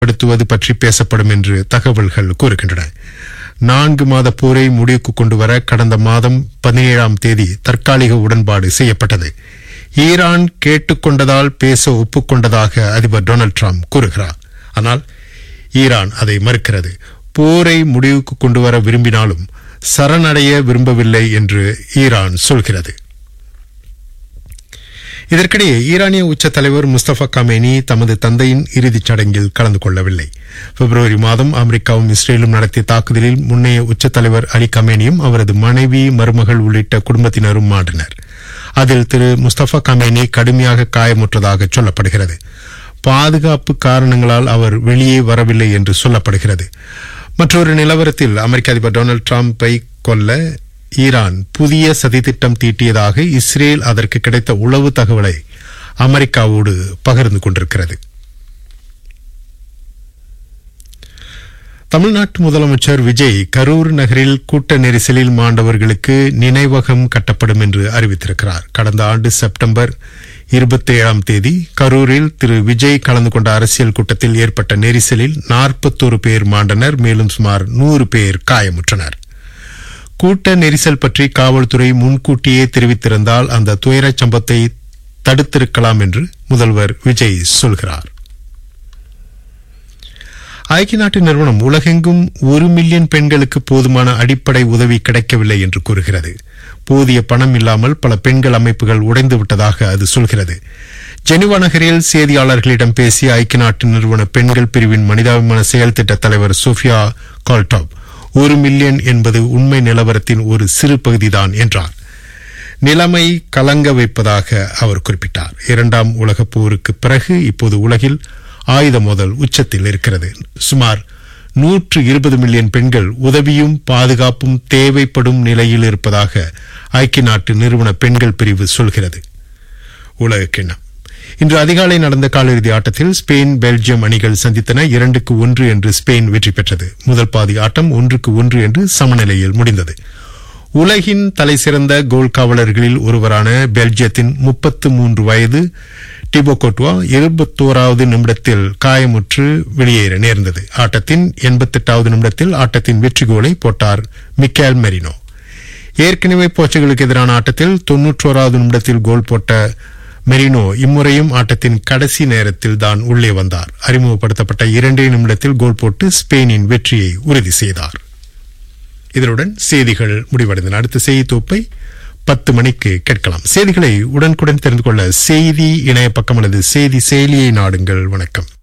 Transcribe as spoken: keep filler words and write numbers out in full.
படுத்துவது பற்றி பேசப்படும் என்று தகவல்கள் கூறுகின்றன. நான்கு மாத போரை முடிவுக்கு கொண்டுவர கடந்த மாதம் பதினேழாம் தேதி தற்காலிக உடன்பாடு செய்யப்பட்டது. ஈரான் கேட்டுக்கொண்டதால் பேச ஒப்புக்கொண்டதாக அதிபர் டொனால்டு டிரம்ப் கூறுகிறார். ஆனால் ஈரான் அதை மறுக்கிறது. போரை முடிவுக்கு கொண்டுவர விரும்பினாலும் சரணடைய விரும்பவில்லை என்று ஈரான் சொல்கிறது. இதற்கிடையே ஈரானிய உச்ச தலைவர் முஸ்தபா கமேனி தமது தந்தையின் இறுதிச் சடங்கில் கலந்து கொள்ளவில்லை. பிப்ரவரி மாதம் அமெரிக்காவும் இஸ்ரேலும் நடத்திய தாக்குதலில் முன்னைய உச்ச தலைவர் அலி கமேனியும் அவரது மனைவி, மருமகள் உள்ளிட்ட குடும்பத்தினரும் மாண்டனர். அதில் திரு முஸ்தபா கமேனி கடுமையாக காயமுற்றதாக சொல்லப்படுகிறது. பாதுகாப்பு காரணங்களால் அவர் வெளியே வரவில்லை என்று சொல்லப்படுகிறது. மற்றொரு நிலவரத்தில் அமெரிக்க அதிபர் டொனால்டு டிரம்பை கொல்ல ஈரான் புதிய சதித்திட்டம் தீட்டியதாக இஸ்ரேல் அதற்கு கிடைத்த உளவு தகவலை அமெரிக்காவோடு பகிர்ந்து கொண்டிருக்கிறது. தமிழ்நாட்டு முதலமைச்சர் விஜய் கரூர் நகரில் கூட்ட நெரிசலில் மாண்டவர்களுக்கு நினைவகம் கட்டப்படும் என்று அறிவித்திருக்கிறார். கடந்த ஆண்டு செப்டம்பர் இருபத்தி ஏழாம் தேதி கரூரில் திரு விஜய் கலந்து கொண்ட அரசியல் கூட்டத்தில் ஏற்பட்ட நெரிசலில் நாற்பத்தோரு பேர் மாண்டனர். மேலும் சுமார் நூறு பேர் காயமுற்றனர். கூட்ட நெரிசல் பற்றி காவல்துறை முன்கூட்டியே தெரிவித்திருந்தால் அந்த துயரச் சம்பவத்தை தடுத்திருக்கலாம் என்று முதல்வர் விஜய் சொல்கிறார். ஐக்கிய நாட்டு நிறுவனம் உலகெங்கும் ஒரு மில்லியன் பெண்களுக்கு போதுமான அடிப்படை உதவி கிடைக்கவில்லை என்று கூறுகிறது. போதிய பணம் இல்லாமல் பல பெண்கள் அமைப்புகள் உடைந்து விட்டதாக அது சொல்கிறது. ஜெனீவா நகரில் செய்தியாளர்களிடம் பேசிய ஐக்கிய நாட்டு நிறுவன பெண்கள் பிரிவின் மனிதாபிமான செயல் திட்ட தலைவர் சோஃபியா கால்டாப், ஒரு மில்லியன் என்பது உண்மை நிலவரத்தின் ஒரு சிறு பகுதிதான் என்றார். நிலைமை கலங்க வைப்பதாக அவர் குறிப்பிட்டார். இரண்டாம் உலகப் போருக்கு பிறகு இப்போது உலகில் ஆயுத மோதல் உச்சத்தில் இருக்கிறது. சுமார் நூற்று இருபது மில்லியன் பெண்கள் உதவியும் பாதுகாப்பும் தேவைப்படும் நிலையில் இருப்பதாக ஐக்கிய நாட்டு நிறுவன பெண்கள் பிரிவு சொல்கிறது. உலக கிண்ணம் இன்று அதிகாலை நடந்த காலிறுதி ஆட்டத்தில் ஸ்பெயின், பெல்ஜியம் அணிகள் சந்தித்தன. இரண்டுக்கு ஒன்று என்று ஸ்பெயின் வெற்றி பெற்றது. முதல் பாதி ஆட்டம் ஒன்றுக்கு ஒன்று என்று சமநிலையில் முடிந்தது. உலகின் தலைசிறந்த கோல் காவலர்களில் ஒருவரான பெல்ஜியத்தின் முப்பத்து மூன்று வயது டிபோ கோர்ட்வா இருபத்தோராவது நிமிடத்தில் காயமுற்று வெளியேற நேர்ந்தது. ஆட்டத்தின் எண்பத்தி எட்டாவது நிமிடத்தில் ஆட்டத்தின் வெற்றி கோலை போட்டார் மிக்கேல் மெரினோ. ஏற்கனவே போர்ச்சுகலுக்கு எதிரான ஆட்டத்தில் தொன்னூற்றோராவது நிமிடத்தில் கோல் போட்ட மெரினோ இம்முறையும் ஆட்டத்தின் கடைசி நேரத்தில் தான் உள்ளே வந்தார். அறிமுகப்படுத்தப்பட்ட இரண்டே நிமிடத்தில் கோல் போட்டு ஸ்பெயினின் வெற்றியை உறுதி செய்தார். இதனுடன் செய்திகள் முடிவடைந்தன. அடுத்த செய்தி தொகுப்பை பத்து மணிக்கு கேட்கலாம். செய்திகளை உடனுக்குடன் தெரிந்து கொள்ள செய்தி இணைய பக்கம் அல்லது செய்தி செயலியை நாடுங்கள். வணக்கம்.